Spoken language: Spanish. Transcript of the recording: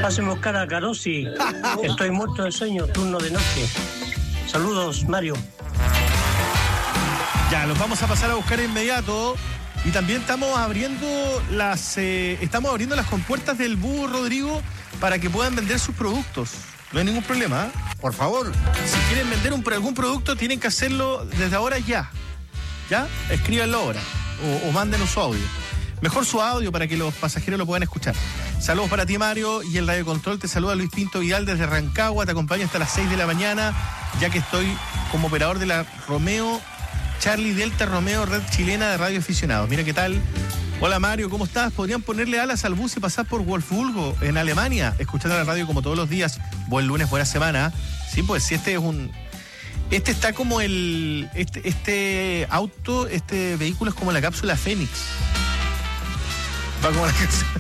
Páseme a buscar a Carosi. Estoy muerto de sueño, turno de noche. Saludos, Mario. Ya, los vamos a pasar a buscar de inmediato. Y también estamos abriendo las compuertas del Búho, Rodrigo, para que puedan vender sus productos. No hay ningún problema, ¿eh? Por favor, si quieren vender algún producto, tienen que hacerlo desde ahora ya. ¿Ya? Escríbanlo ahora o mándenos su audio. Mejor su audio para que los pasajeros lo puedan escuchar. Saludos para ti, Mario, y el Radio Control te saluda Luis Pinto Vidal desde Rancagua. Te acompaño hasta las 6 de la mañana, ya que estoy como operador de la Romeo Charlie Delta Romeo Red Chilena de Radio Aficionados. Mira qué tal. Hola, Mario, ¿cómo estás? ¿Podrían ponerle alas al bus y pasar por Wolfsburgo en Alemania, escuchando la radio como todos los días? Buen lunes, buena semana. Sí, pues si este está como este vehículo es como la cápsula Fénix. Va como la cápsula